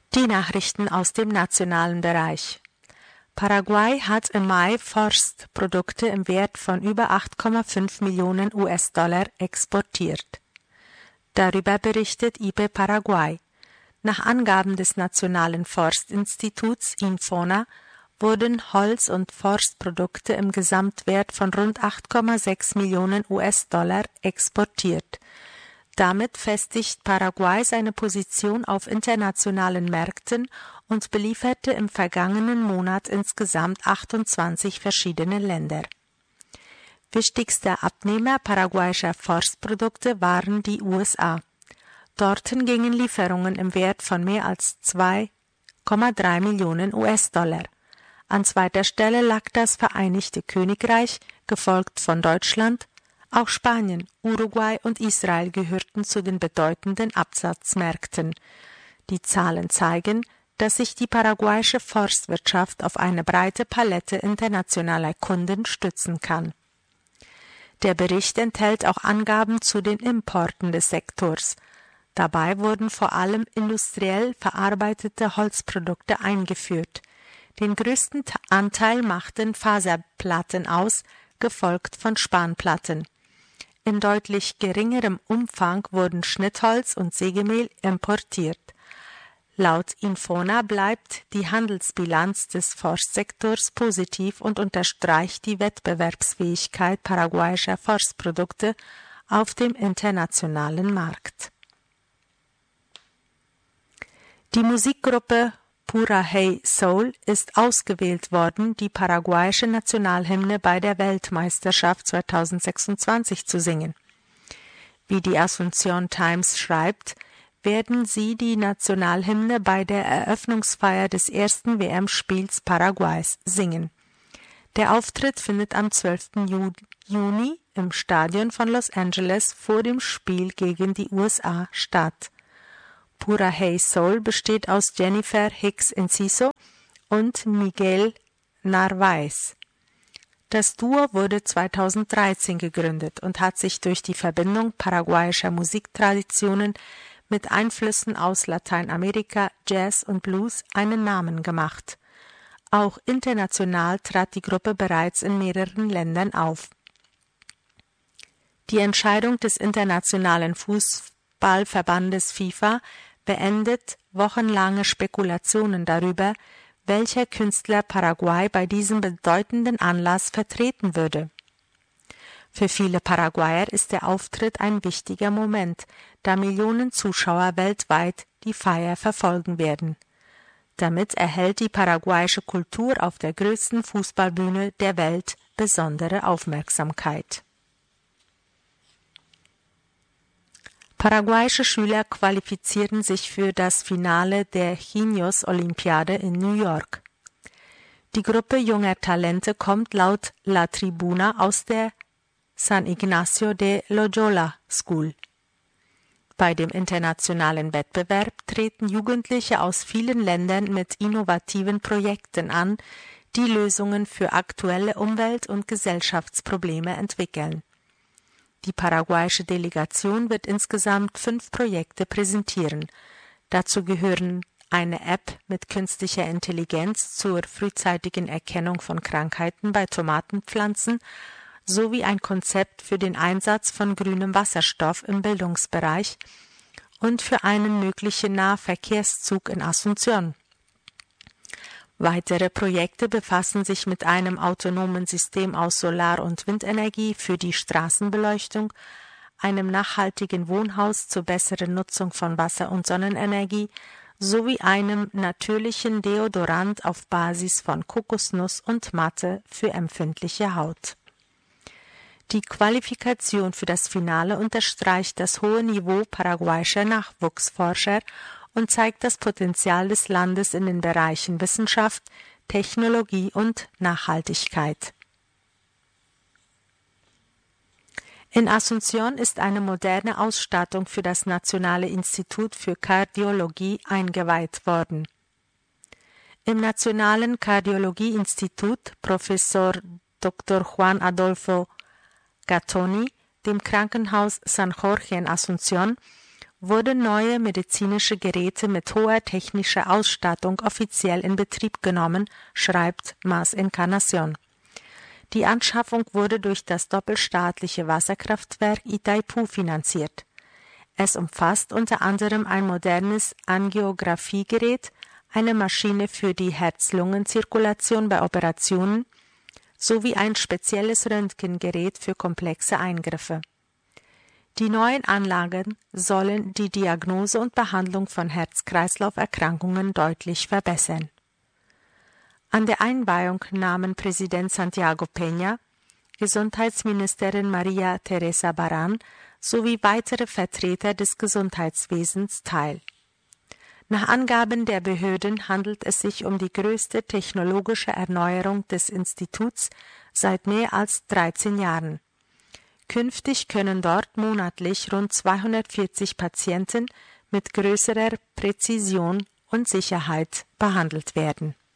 Die Nachrichten aus dem nationalen Bereich. Paraguay hat im Mai Forstprodukte im Wert von über 8,5 Millionen US-Dollar exportiert. Darüber berichtet IPE Paraguay. Nach Angaben des Nationalen Forstinstituts Infona wurden Holz- und Forstprodukte im Gesamtwert von rund 8,6 Millionen US-Dollar exportiert. Damit festigt Paraguay seine Position auf internationalen Märkten und belieferte im vergangenen Monat insgesamt 28 verschiedene Länder. Wichtigster Abnehmer paraguayischer Forstprodukte waren die USA. Dorthin gingen Lieferungen im Wert von mehr als 2,3 Millionen US-Dollar. An zweiter Stelle lag das Vereinigte Königreich, gefolgt von Deutschland. Auch Spanien, Uruguay und Israel gehörten zu den bedeutenden Absatzmärkten. Die Zahlen zeigen, dass sich die paraguayische Forstwirtschaft auf eine breite Palette internationaler Kunden stützen kann. Der Bericht enthält auch Angaben zu den Importen des Sektors. Dabei wurden vor allem industriell verarbeitete Holzprodukte eingeführt. Den größten Anteil machten Faserplatten aus, gefolgt von Spanplatten. In deutlich geringerem Umfang wurden Schnittholz und Sägemehl importiert. Laut Infona bleibt die Handelsbilanz des Forstsektors positiv und unterstreicht die Wettbewerbsfähigkeit paraguayischer Forstprodukte auf dem internationalen Markt. Die Musikgruppe Pura Hey Soul ist ausgewählt worden, die paraguayische Nationalhymne bei der Weltmeisterschaft 2026 zu singen. Wie die Asunción Times schreibt, werden sie die Nationalhymne bei der Eröffnungsfeier des ersten WM-Spiels Paraguays singen. Der Auftritt findet am 12. Juni im Stadion von Los Angeles vor dem Spiel gegen die USA statt. Pura Hey Soul besteht aus Jennifer Hicks Enciso und Miguel Narváez. Das Duo wurde 2013 gegründet und hat sich durch die Verbindung paraguayischer Musiktraditionen mit Einflüssen aus Lateinamerika, Jazz und Blues einen Namen gemacht. Auch international trat die Gruppe bereits in mehreren Ländern auf. Die Entscheidung des Internationalen Fußballverbandes FIFA beendet wochenlange Spekulationen darüber, welcher Künstler Paraguay bei diesem bedeutenden Anlass vertreten würde. Für viele Paraguayer ist der Auftritt ein wichtiger Moment, da Millionen Zuschauer weltweit die Feier verfolgen werden. Damit erhält die paraguayische Kultur auf der größten Fußballbühne der Welt besondere Aufmerksamkeit. Paraguayische Schüler qualifizieren sich für das Finale der Genios-Olympiade in New York. Die Gruppe junger Talente kommt laut La Tribuna aus der San Ignacio de Loyola School. Bei dem internationalen Wettbewerb treten Jugendliche aus vielen Ländern mit innovativen Projekten an, die Lösungen für aktuelle Umwelt- und Gesellschaftsprobleme entwickeln. Die paraguayische Delegation wird insgesamt 5 Projekte präsentieren. Dazu gehören eine App mit künstlicher Intelligenz zur frühzeitigen Erkennung von Krankheiten bei Tomatenpflanzen sowie ein Konzept für den Einsatz von grünem Wasserstoff im Bildungsbereich und für einen möglichen Nahverkehrszug in Asunción. Weitere Projekte befassen sich mit einem autonomen System aus Solar- und Windenergie für die Straßenbeleuchtung, einem nachhaltigen Wohnhaus zur besseren Nutzung von Wasser- und Sonnenenergie sowie einem natürlichen Deodorant auf Basis von Kokosnuss und Matte für empfindliche Haut. Die Qualifikation für das Finale unterstreicht das hohe Niveau paraguayischer Nachwuchsforscher und zeigt das Potenzial des Landes in den Bereichen Wissenschaft, Technologie und Nachhaltigkeit. In Asunción ist eine moderne Ausstattung für das Nationale Institut für Kardiologie eingeweiht worden. Im Nationalen Kardiologie-Institut Professor Dr. Juan Adolfo Gattoni, dem Krankenhaus San Jorge in Asunción, wurden neue medizinische Geräte mit hoher technischer Ausstattung offiziell in Betrieb genommen, schreibt Mas Encarnación. Die Anschaffung wurde durch das doppelstaatliche Wasserkraftwerk Itaipu finanziert. Es umfasst unter anderem ein modernes Angiografiegerät, eine Maschine für die Herz-Lungen-Zirkulation bei Operationen sowie ein spezielles Röntgengerät für komplexe Eingriffe. Die neuen Anlagen sollen die Diagnose und Behandlung von Herz-Kreislauf-Erkrankungen deutlich verbessern. An der Einweihung nahmen Präsident Santiago Peña, Gesundheitsministerin Maria Teresa Barán sowie weitere Vertreter des Gesundheitswesens teil. Nach Angaben der Behörden handelt es sich um die größte technologische Erneuerung des Instituts seit mehr als 13 Jahren. Künftig können dort monatlich rund 240 Patienten mit größerer Präzision und Sicherheit behandelt werden.